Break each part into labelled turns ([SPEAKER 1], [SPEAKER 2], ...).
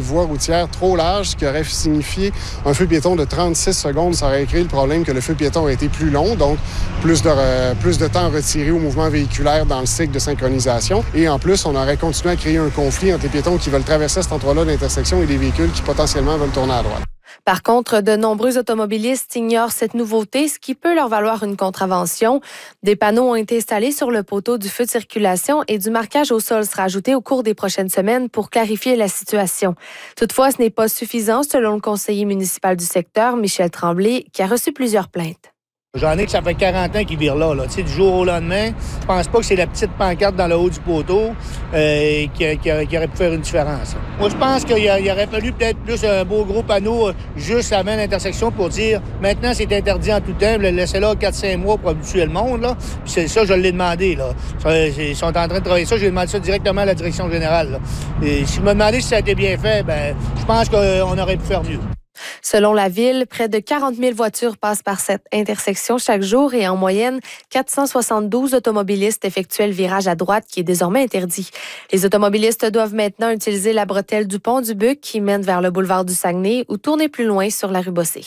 [SPEAKER 1] voie routière trop large, ce qui aurait signifié un feu piéton de 36 secondes. Ça aurait créé le problème que le feu piéton a été plus long, donc plus de temps retiré au mouvement véhiculaire dans le cycle de synchronisation. Et en plus, on aurait continué à créer un conflit entre les piétons qui veulent traverser cet endroit-là d'intersection et des véhicules qui potentiellement veulent tourner à droite.
[SPEAKER 2] Par contre, de nombreux automobilistes ignorent cette nouveauté, ce qui peut leur valoir une contravention. Des panneaux ont été installés sur le poteau du feu de circulation et du marquage au sol sera ajouté au cours des prochaines semaines pour clarifier la situation. Toutefois, ce n'est pas suffisant, selon le conseiller municipal du secteur, Michel Tremblay, qui a reçu plusieurs plaintes.
[SPEAKER 3] J'en ai que ça fait 40 ans qu'ils virent là. Tu sais, du jour au lendemain, je pense pas que c'est la petite pancarte dans le haut du poteau qui aurait pu faire une différence. Moi, je pense qu'il aurait fallu peut-être plus un beau gros panneau juste avant l'intersection pour dire maintenant c'est interdit en tout temps, laissez là 4-5 mois pour habituer le monde. Là. Puis c'est ça, je l'ai demandé. Là. Ils sont en train de travailler ça, j'ai demandé ça directement à la direction générale. Là. Et si vous me demandez si ça a été bien fait, ben je pense qu'on aurait pu faire mieux.
[SPEAKER 2] Selon la Ville, près de 40 000 voitures passent par cette intersection chaque jour et en moyenne, 472 automobilistes effectuaient le virage à droite qui est désormais interdit. Les automobilistes doivent maintenant utiliser la bretelle du pont du Buc qui mène vers le boulevard du Saguenay ou tourner plus loin sur la rue Bossé.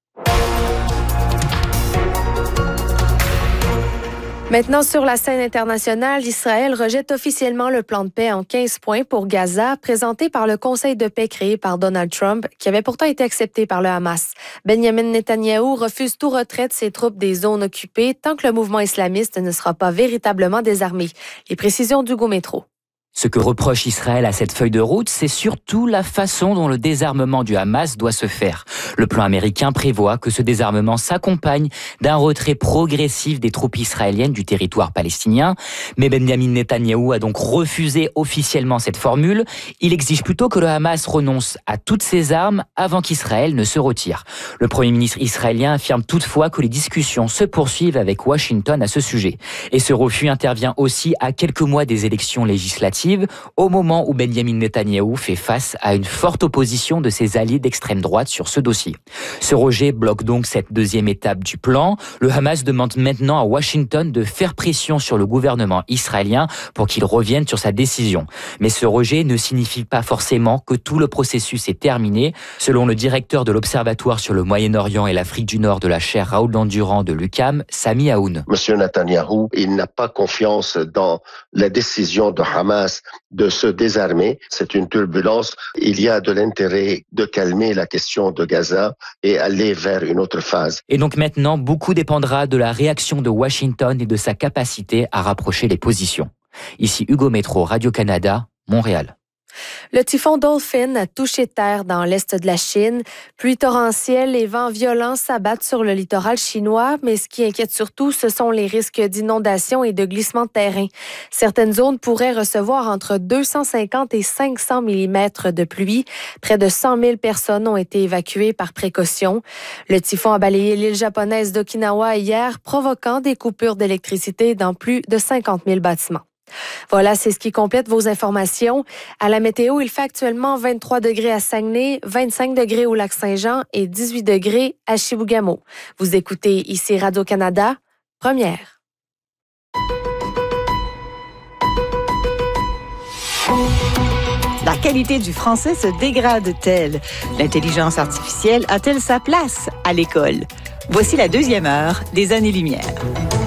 [SPEAKER 2] Maintenant, sur la scène internationale, Israël rejette officiellement le plan de paix en 15 points pour Gaza, présenté par le Conseil de paix créé par Donald Trump, qui avait pourtant été accepté par le Hamas. Benjamin Netanyahou refuse tout retrait de ses troupes des zones occupées tant que le mouvement islamiste ne sera pas véritablement désarmé. Les précisions d'Hugo Métro.
[SPEAKER 4] Ce que reproche Israël à cette feuille de route, c'est surtout la façon dont le désarmement du Hamas doit se faire. Le plan américain prévoit que ce désarmement s'accompagne d'un retrait progressif des troupes israéliennes du territoire palestinien. Mais Benjamin Netanyahou a donc refusé officiellement cette formule. Il exige plutôt que le Hamas renonce à toutes ses armes avant qu'Israël ne se retire. Le Premier ministre israélien affirme toutefois que les discussions se poursuivent avec Washington à ce sujet. Et ce refus intervient aussi à quelques mois des élections législatives, au moment où Benjamin Netanyahou fait face à une forte opposition de ses alliés d'extrême droite sur ce dossier. Ce rejet bloque donc cette deuxième étape du plan. Le Hamas demande maintenant à Washington de faire pression sur le gouvernement israélien pour qu'il revienne sur sa décision. Mais ce rejet ne signifie pas forcément que tout le processus est terminé. Selon le directeur de l'Observatoire sur le Moyen-Orient et l'Afrique du Nord de la chaire Raoul Dandurand de l'UQAM, Sami Aoun.
[SPEAKER 5] Monsieur Netanyahou, il n'a pas confiance dans la décision de Hamas de se désarmer. C'est une turbulence. Il y a de l'intérêt de calmer la question de Gaza et aller vers une autre phase.
[SPEAKER 4] Et donc maintenant, beaucoup dépendra de la réaction de Washington et de sa capacité à rapprocher les positions. Ici Hugo Métro, Radio-Canada, Montréal.
[SPEAKER 2] Le typhon Dolphin a touché terre dans l'est de la Chine. Pluie torrentielle et vents violents s'abattent sur le littoral chinois, mais ce qui inquiète surtout, ce sont les risques d'inondation et de glissement de terrain. Certaines zones pourraient recevoir entre 250 et 500 mm de pluie. Près de 100 000 personnes ont été évacuées par précaution. Le typhon a balayé l'île japonaise d'Okinawa hier, provoquant des coupures d'électricité dans plus de 50 000 bâtiments. Voilà, c'est ce qui complète vos informations. À la météo, il fait actuellement 23 degrés à Saguenay, 25 degrés au Lac-Saint-Jean et 18 degrés à Chibougamau. Vous écoutez ici Radio-Canada, première.
[SPEAKER 6] La qualité du français se dégrade-t-elle? L'intelligence artificielle a-t-elle sa place à l'école? Voici la deuxième heure des Années-Lumière.